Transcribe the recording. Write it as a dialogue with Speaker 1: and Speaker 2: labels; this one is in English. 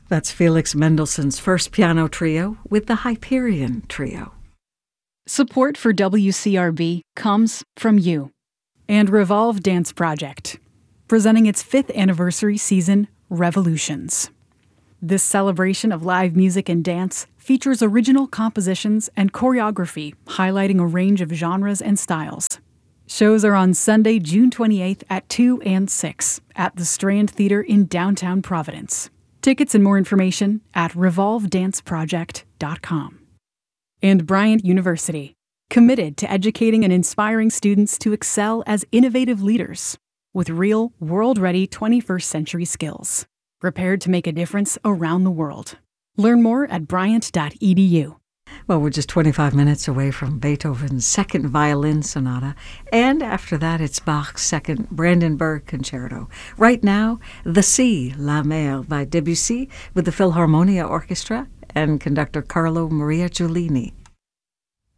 Speaker 1: That's Felix Mendelssohn's First Piano Trio with the Hyperion Trio.
Speaker 2: Support for WCRB comes from you and Revolve Dance Project, presenting its 5th anniversary season, Revolutions. This celebration of live music and dance features original compositions and choreography highlighting a range of genres and styles. Shows are on Sunday, June 28th at 2 and 6 at the Strand Theater in downtown Providence. Tickets and more information at revolvedanceproject.com. And Bryant University, committed to educating and inspiring students to excel as innovative leaders with real, world-ready 21st century skills, prepared to make a difference around the world. Learn more at bryant.edu.
Speaker 1: Well, we're just 25 minutes away from Beethoven's Second Violin Sonata, and after that it's Bach's Second Brandenburg Concerto. Right now, The Sea, La Mer by Debussy with the Philharmonia Orchestra and conductor Carlo Maria Giulini.